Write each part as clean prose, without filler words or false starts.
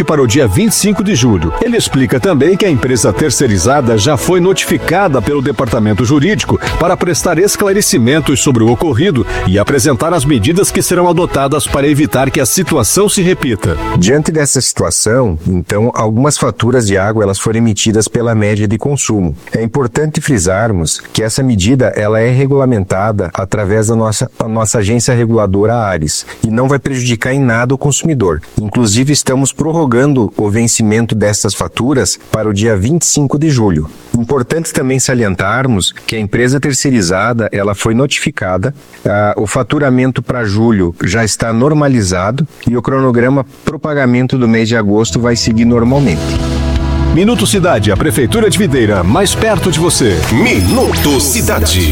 para o dia 25 de julho. Ele explica também que a empresa terceirizada já foi notificada pelo Departamento Jurídico para prestar esclarecimentos sobre o ocorrido e apresentar as medidas que serão adotadas para evitar que a situação se repita. Diante dessa situação, então, algumas faturas de água elas foram emitidas pela média de consumo. É importante frisarmos que essa medida ela é regulamentada através da nossa agência reguladora ARES e não vai prejudicar em nada o consumidor. Inclusive, estamos prorrogando o vencimento dessas faturas para o dia 25 de julho. Importante também salientarmos que a empresa terceirizada ela foi notificada, o faturamento para julho já está normalizado e o cronograma para o pagamento do mês de agosto vai seguir normalmente. Minuto Cidade, a Prefeitura de Videira, mais perto de você. Minuto Cidade.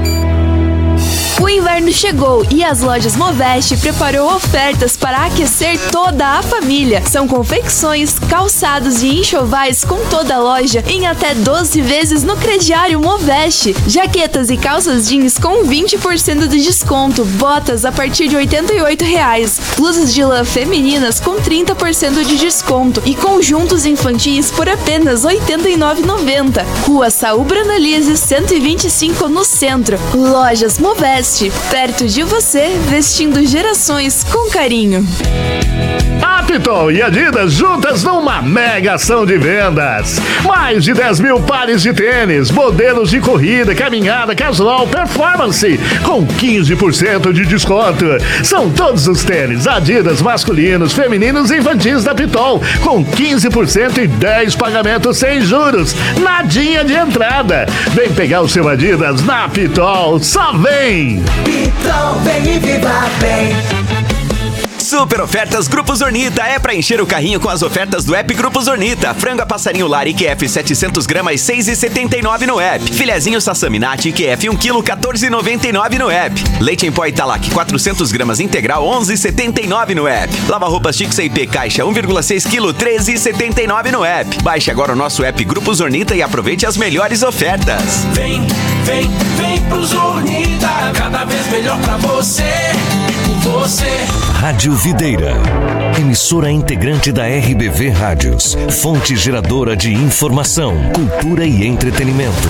O inverno chegou e as lojas Moveste preparou ofertas para aquecer toda a família. São confecções, calçados e enxovais com toda a loja em até 12 vezes no crediário Moveste. Jaquetas e calças jeans com 20% de desconto. Botas a partir de R$ 88,00. Blusas de lã femininas com 30% de desconto. E conjuntos infantis por apenas R$ 89,90. Rua Saul Brandalize 125 no centro. Lojas Moveste. Perto de você, vestindo gerações com carinho. A Pitol e Adidas juntas numa mega ação de vendas. Mais de 10 mil pares de tênis, modelos de corrida, caminhada, casual, performance, com 15% de desconto. São todos os tênis Adidas masculinos, femininos e infantis da Pitol, com 15% e 10 pagamentos sem juros. Nadinha de entrada. Vem pegar o seu Adidas na Pitol, só vem! Pitol, vem e viva bem! Super ofertas Grupo Zornita. É pra encher o carrinho com as ofertas do app Grupo Zornita. Frango a passarinho lar IQF 700 gramas 6,79 no app. Filezinho Sassaminati IQF 1 kg 14,99 no app. Leite em pó Italac 400 gramas integral 11,79 no app. Lava-roupas Chico CIP Caixa 1,6 kg 13,79 no app. Baixe agora o nosso app Grupo Zornita e aproveite as melhores ofertas. Vem pro Zornita. Cada vez melhor pra você. Você. Rádio Videira, emissora integrante da RBV Rádios, fonte geradora de informação, cultura e entretenimento.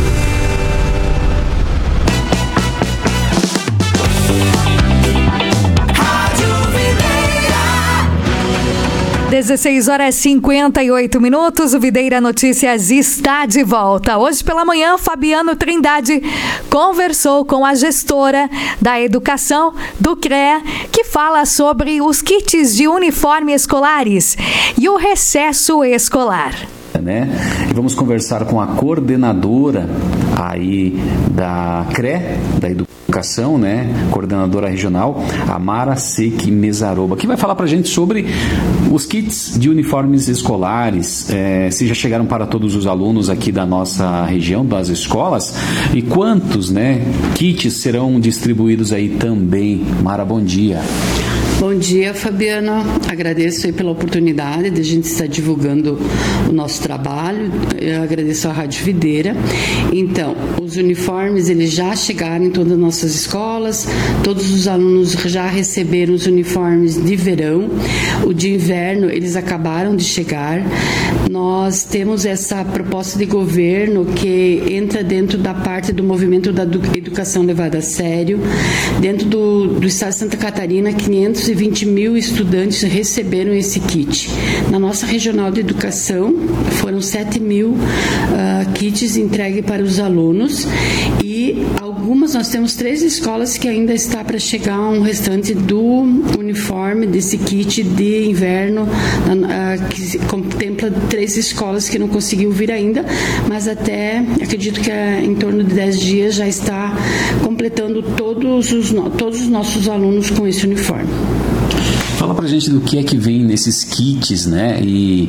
16h58. O Videira Notícias está de volta. Hoje pela manhã, Fabiano Trindade conversou com a gestora da educação do CREA, que fala sobre os kits de uniforme escolares e o recesso escolar. E vamos conversar com a coordenadora aí da CREA, da Educação, coordenadora regional, Amara Seque Mesaroba, que vai falar pra gente sobre os kits de uniformes escolares, se já chegaram para todos os alunos aqui da nossa região, das escolas, e quantos, kits serão distribuídos aí também. Mara, bom dia. Bom dia, Fabiano. Agradeço aí pela oportunidade de a gente estar divulgando o nosso trabalho. Eu agradeço à Rádio Videira. Então, os uniformes, eles já chegaram em todas as nossas escolas. Todos os alunos já receberam os uniformes de verão. O de inverno, eles acabaram de chegar. Nós temos essa proposta de governo que entra dentro da parte do movimento da educação levada a sério. Dentro do estado de Santa Catarina, 520 mil estudantes receberam esse kit. Na nossa regional de educação, foram 7 mil kits entregues para os alunos e nós temos 3 escolas que ainda está para chegar um restante do uniforme, desse kit de inverno, que contempla 3 escolas que não conseguiu vir ainda, mas acredito que em torno de 10 dias já está completando todos os nossos alunos com esse uniforme. Fala pra gente do que é que vem nesses kits, e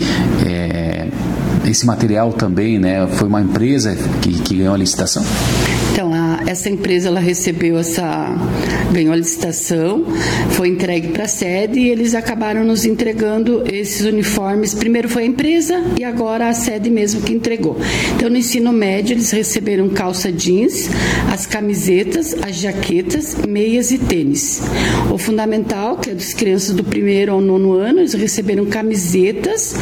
esse material também, foi uma empresa que ganhou a licitação? Então, essa empresa ela ganhou a licitação, foi entregue para a sede e eles acabaram nos entregando esses uniformes. Primeiro foi a empresa e agora a sede mesmo que entregou. Então, no ensino médio, eles receberam calça jeans, as camisetas, as jaquetas, meias e tênis. O fundamental, que é das crianças do 1º ao 9º ano, eles receberam camisetas,